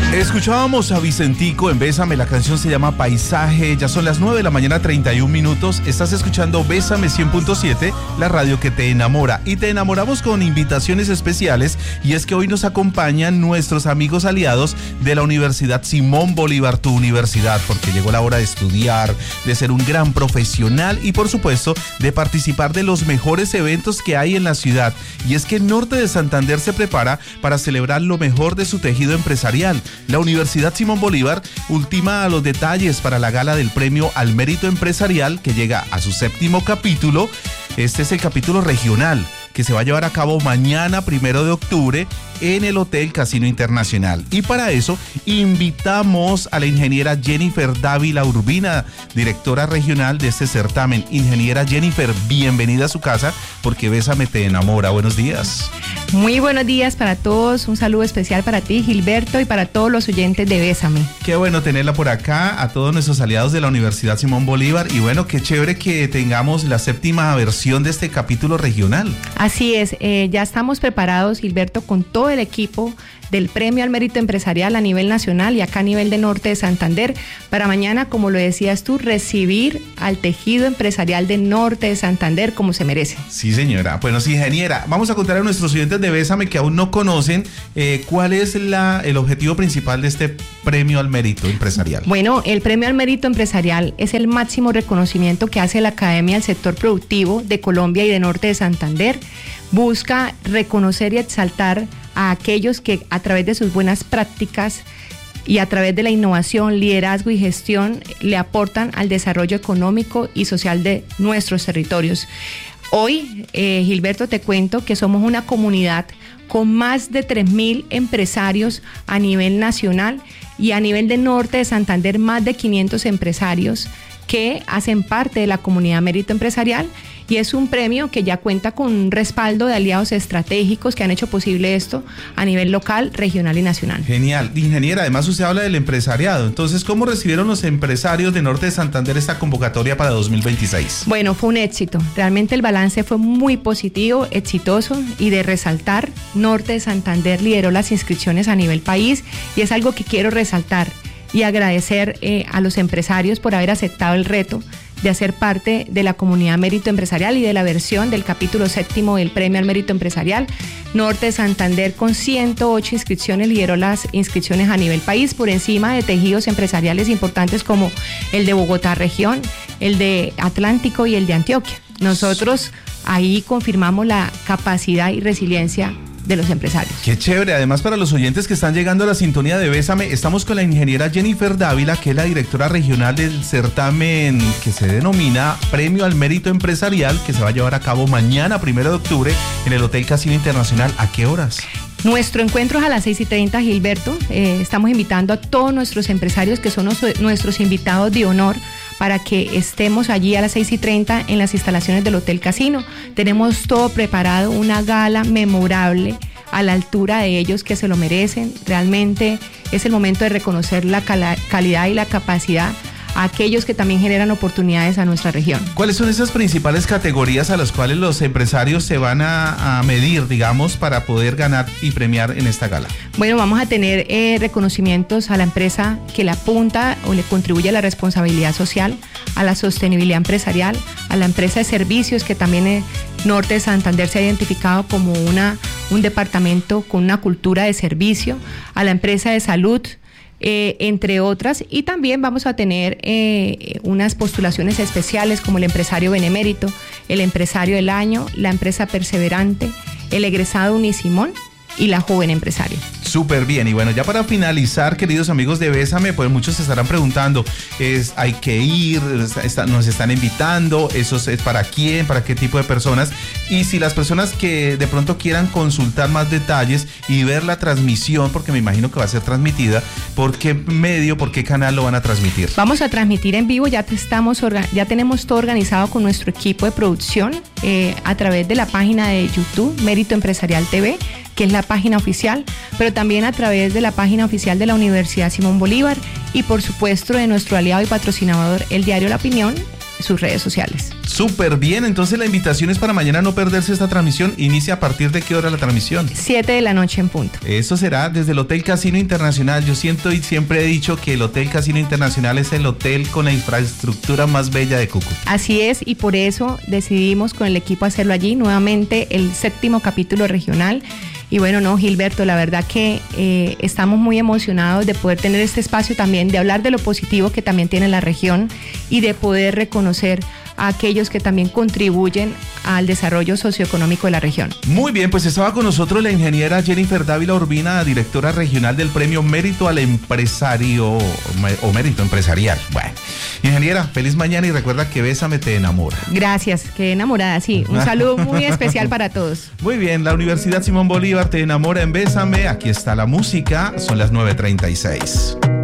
Escuchábamos a Vicentico en Bésame, la canción se llama Paisaje, ya son las 9 de la mañana 31 minutos, estás escuchando Bésame 100.7, la radio que te enamora, y te enamoramos con invitaciones especiales, y es que hoy nos acompañan nuestros amigos aliados de la Universidad Simón Bolívar, tu universidad, porque llegó la hora de estudiar, de ser un gran profesional y por supuesto de participar de los mejores eventos que hay en la ciudad, y es que Norte de Santander se prepara para celebrar lo mejor de su tejido empresarial. La Universidad Simón Bolívar ultima los detalles para la gala del Premio al Mérito Empresarial que llega a su 7º capítulo. Este es el capítulo regional que se va a llevar a cabo mañana, 1 de octubre, en el Hotel Casino Internacional. Y para eso invitamos a la ingeniera Jennifer Dávila Urbina, directora regional de este certamen. Ingeniera Jennifer, bienvenida a su casa, porque Bésame te enamora. Buenos días. Muy buenos días para todos, un saludo especial para ti, Gilberto, y para todos los oyentes de Bésame. Qué bueno tenerla por acá, a todos nuestros aliados de la Universidad Simón Bolívar, y bueno, qué chévere que tengamos la 7ª versión de este capítulo regional. Así es, ya estamos preparados, Gilberto, con todo el equipo del Premio al Mérito Empresarial a nivel nacional y acá a nivel de Norte de Santander, para mañana, como lo decías tú, recibir al tejido empresarial de Norte de Santander como se merece. Sí, señora. Bueno, sí, ingeniera, vamos a contar a nuestros oyentes de Bésame que aún no conocen cuál es el objetivo principal de este Premio al Mérito Empresarial. Bueno, el Premio al Mérito Empresarial es el máximo reconocimiento que hace la Academia del Sector Productivo de Colombia y de Norte de Santander. Busca reconocer y exaltar a aquellos que a través de sus buenas prácticas y a través de la innovación, liderazgo y gestión le aportan al desarrollo económico y social de nuestros territorios. Hoy, Gilberto, te cuento que somos una comunidad con más de 3.000 empresarios a nivel nacional y a nivel de Norte de Santander más de 500 empresarios que hacen parte de la comunidad Mérito Empresarial, y es un premio que ya cuenta con un respaldo de aliados estratégicos que han hecho posible esto a nivel local, regional y nacional. Genial. Ingeniera, además usted habla del empresariado, entonces, ¿cómo recibieron los empresarios de Norte de Santander esta convocatoria para 2026? Bueno, fue un éxito, realmente el balance fue muy positivo, exitoso, y de resaltar, Norte de Santander lideró las inscripciones a nivel país, y es algo que quiero resaltar y agradecer a los empresarios por haber aceptado el reto de hacer parte de la comunidad Mérito Empresarial y de la versión del capítulo 7º del Premio al Mérito Empresarial. Norte de Santander, con 108 inscripciones, lideró las inscripciones a nivel país por encima de tejidos empresariales importantes como el de Bogotá región, el de Atlántico y el de Antioquia. Nosotros ahí confirmamos la capacidad y resiliencia de los empresarios. Qué chévere. Además, para los oyentes que están llegando a la sintonía de Bésame, estamos con la ingeniera Jennifer Dávila, que es la directora regional del certamen que se denomina Premio al Mérito Empresarial, que se va a llevar a cabo mañana, 1 de octubre, en el Hotel Casino Internacional. ¿A qué horas? Nuestro encuentro es a las 6:30, Gilberto. Estamos invitando a todos nuestros empresarios que son nuestros invitados de honor para que estemos allí a las 6:30 en las instalaciones del Hotel Casino. Tenemos todo preparado, una gala memorable a la altura de ellos que se lo merecen. Realmente es el momento de reconocer la calidad y la capacidad a aquellos que también generan oportunidades a nuestra región. ¿Cuáles son esas principales categorías a las cuales los empresarios se van a medir, digamos, para poder ganar y premiar en esta gala? Bueno, vamos a tener reconocimientos a la empresa que le apunta o le contribuye a la responsabilidad social, a la sostenibilidad empresarial, a la empresa de servicios, que también Norte de Santander se ha identificado como un departamento con una cultura de servicio, a la empresa de salud, entre otras, y también vamos a tener unas postulaciones especiales como el empresario benemérito, el empresario del año, la empresa perseverante, el egresado Unisimón y la joven empresaria. Súper bien. Y bueno, ya para finalizar, queridos amigos de Bésame, pues muchos se estarán preguntando, ¿hay que ir? ¿Nos están invitando? ¿Eso es para quién? ¿Para qué tipo de personas? Y si las personas que de pronto quieran consultar más detalles y ver la transmisión, porque me imagino que va a ser transmitida, ¿por qué medio, por qué canal lo van a transmitir? Vamos a transmitir en vivo, ya tenemos todo organizado con nuestro equipo de producción a través de la página de YouTube, Mérito Empresarial TV, que es la página oficial, pero también a través de la página oficial de la Universidad Simón Bolívar y por supuesto de nuestro aliado y patrocinador, el diario La Opinión, sus redes sociales. Súper bien, entonces la invitación es para mañana no perderse esta transmisión. ¿Inicia a partir de qué hora la transmisión? 7 de la noche en punto. Eso será desde el Hotel Casino Internacional. Yo siento y siempre he dicho que el Hotel Casino Internacional es el hotel con la infraestructura más bella de Cúcuta. Así es, y por eso decidimos con el equipo hacerlo allí, nuevamente el 7º capítulo regional. Y bueno, no, Gilberto, la verdad que estamos muy emocionados de poder tener este espacio también, de hablar de lo positivo que también tiene la región y de poder reconocer a aquellos que también contribuyen al desarrollo socioeconómico de la región. Muy bien, pues estaba con nosotros la ingeniera Jennifer Dávila Urbina, directora regional del Premio Mérito al Empresario o Mérito Empresarial. Bueno, ingeniera, feliz mañana y recuerda que Bésame te enamora. Gracias, qué enamorada, sí. Un saludo muy especial para todos. Muy bien, la Universidad Simón Bolívar te enamora en Bésame. Aquí está la música, son las 9:36.